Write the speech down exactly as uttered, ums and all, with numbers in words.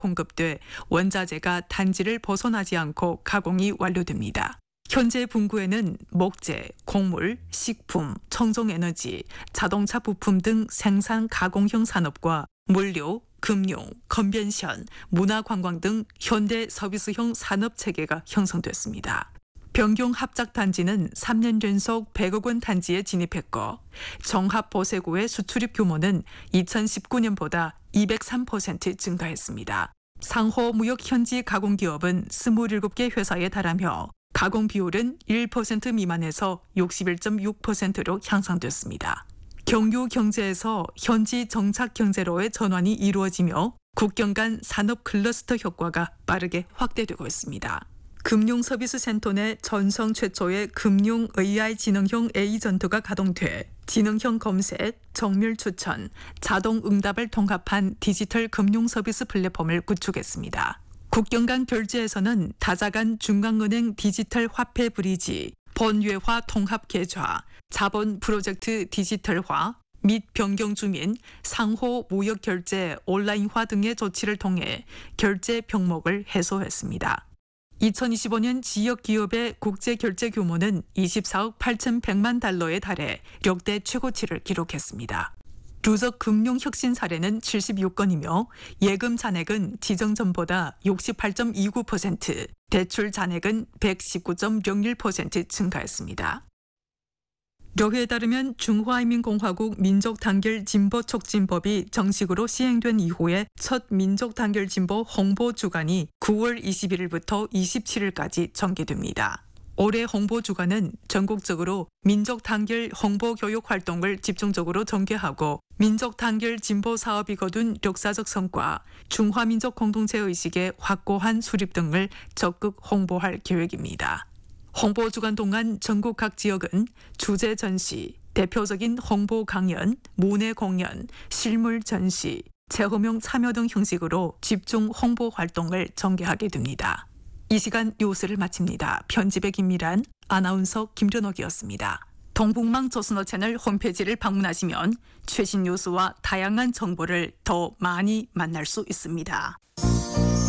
공급돼 원자재가 단지를 벗어나지 않고 가공이 완료됩니다. 현재 분구에는 목재, 곡물, 식품, 청정에너지, 자동차 부품 등 생산 가공형 산업과 물류, 금융, 컨벤션, 문화관광 등 현대 서비스형 산업 체계가 형성됐습니다. 병경 합작단지는 삼 년 연속 백억 원 단지에 진입했고 정합보세고의 수출입 규모는 이천십구 년보다 이백삼 퍼센트 증가했습니다. 상호 무역 현지 가공기업은 이십칠 개 회사에 달하며 가공 비율은 일 퍼센트 미만에서 육십일 점 육 퍼센트로 향상됐습니다. 경유 경제에서 현지 정착 경제로의 전환이 이루어지며 국경 간 산업 클러스터 효과가 빠르게 확대되고 있습니다. 금융서비스센터 내 전성 최초의 금융 에이아이 지능형 에이전트가 가동돼 지능형 검색, 정밀 추천, 자동 응답을 통합한 디지털 금융서비스 플랫폼을 구축했습니다. 국경 간 결제에서는 다자간 중앙은행 디지털 화폐 브리지, 번외화 통합 계좌, 자본 프로젝트 디지털화 및 변경 주민, 상호 무역 결제 온라인화 등의 조치를 통해 결제 병목을 해소했습니다. 이천이십오 년 지역 기업의 국제 결제 규모는 이십사억 팔천백만 달러에 달해 역대 최고치를 기록했습니다. 누적 금융 혁신 사례는 칠십육 건이며 예금 잔액은 지정 전보다 육십팔 점 이구 퍼센트, 대출 잔액은 백십구 점 영일 퍼센트 증가했습니다. 려회에 따르면 중화인민공화국 민족단결진보촉진법이 정식으로 시행된 이후에 첫 민족단결진보 홍보 주간이 구월 이십일일부터 이십칠일까지 전개됩니다. 올해 홍보 주간은 전국적으로 민족단결 홍보 교육 활동을 집중적으로 전개하고 민족단결 진보 사업이 거둔 역사적 성과, 중화민족 공동체 의식의 확고한 수립 등을 적극 홍보할 계획입니다. 홍보 주간 동안 전국 각 지역은 주제 전시, 대표적인 홍보 강연, 문예 공연, 실물 전시, 체험형 참여 등 형식으로 집중 홍보 활동을 전개하게 됩니다. 이 시간 뉴스를 마칩니다. 편집의 김미란, 아나운서 김준옥이었습니다. 동북망 조선어 채널 홈페이지를 방문하시면 최신 뉴스와 다양한 정보를 더 많이 만날 수 있습니다.